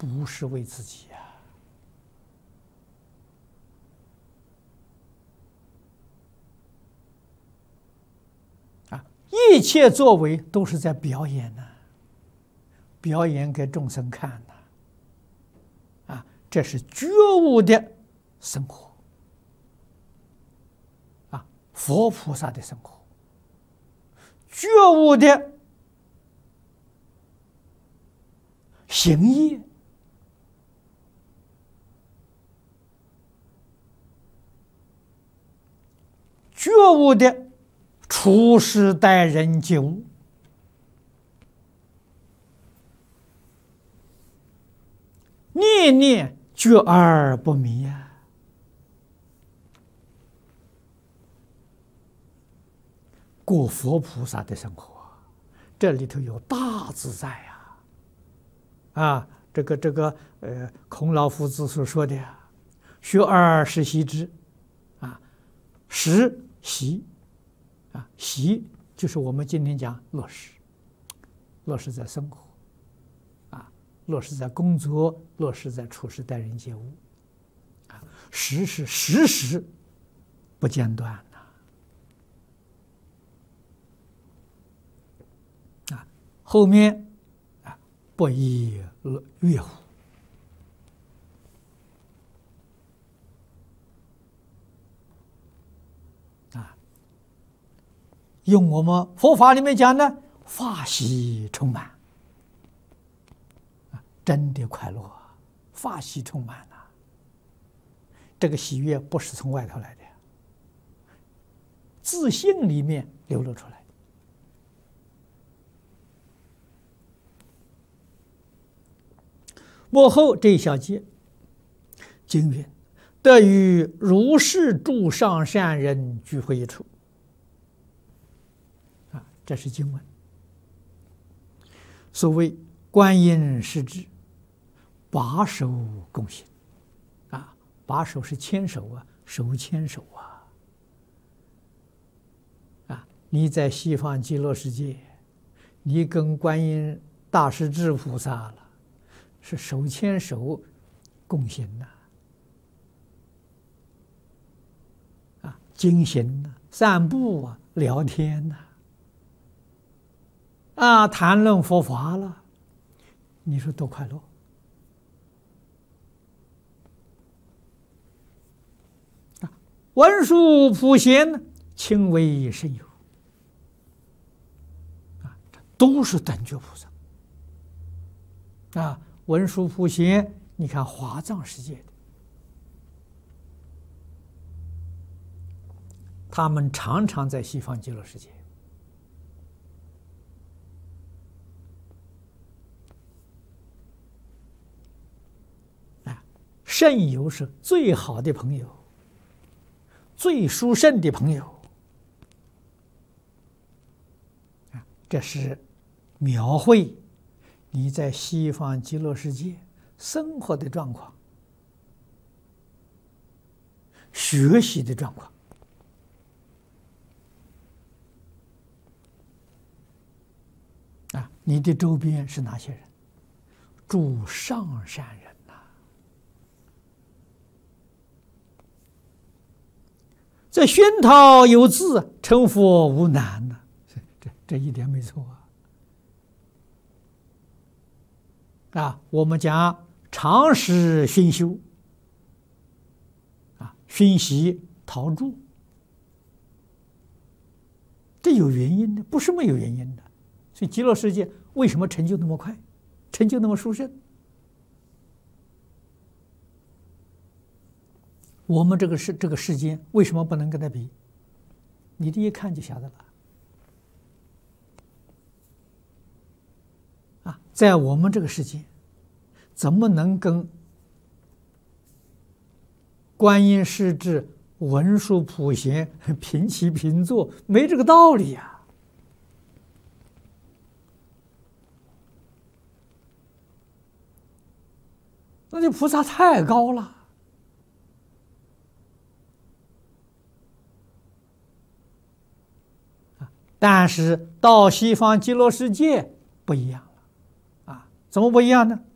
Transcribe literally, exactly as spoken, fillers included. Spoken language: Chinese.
不是为自己呀！啊，一切作为都是在表演呢、啊，表演给众生看的。啊，这是觉悟的生活。啊，佛菩萨的生活，觉悟的行业。觉悟的处事待人接物，念念觉而不迷呀、啊，过佛菩萨的生活，这里头有大自在呀！啊，这个这个呃，孔老夫子所说的呀，学而时习之，啊，时。习，啊，习就是我们今天讲落实，落实在生活，啊，落实在工作，落实在处事待人接物，啊，时是时时不间断呐，啊，后面啊不亦乐乎。用我们佛法里面讲的，法喜充满，啊，真的快乐，法喜充满了。这个喜悦不是从外头来的，自信里面流露出来。幕后这一小节，经云：得与如是诸上善人聚会一处。这是经文。所谓观音是指把手共行，啊，把手是牵手啊，手牵手啊，啊，你在西方极乐世界，你跟观音大势至菩萨了，是手牵手共行呐、啊，啊，经行呐、散步啊，聊天呐、啊。啊，谈论佛法了，你说多快乐！啊，文殊普贤亲为甚友，啊，都是等觉菩萨。啊，文殊普贤，你看华藏世界的，他们常常在西方极乐世界。圣友是最好的朋友，最殊胜的朋友，啊，这是描绘你在西方极乐世界生活的状况、学习的状况。啊，你的周边是哪些人？诸上善人。这熏陶有志，成佛无难呢、啊，这这一点没错啊！啊，我们讲常识熏修，啊，熏习陶铸，这有原因的，不是没有原因的。所以极乐世界为什么成就那么快，成就那么殊胜？我们这个世这个世间为什么不能跟他比？你这一看就晓得了。啊，在我们这个世界，怎么能跟观音势至、文殊普贤平起平坐？没这个道理呀、啊！那这菩萨太高了。但是到西方极乐世界不一样了，啊，怎么不一样呢？